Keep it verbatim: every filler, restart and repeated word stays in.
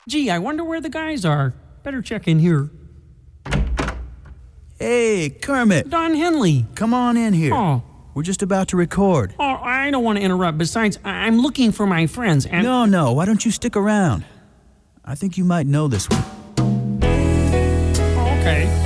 Gee, I wonder where the guys are. Better check in here. Hey, Kermit. Don Henley. Come on in here. Oh. We're just about to record. Oh, I don't want to interrupt. Besides, I- I'm looking for my friends, and... No, no, why don't you stick around? I think you might know this one. Oh, okay.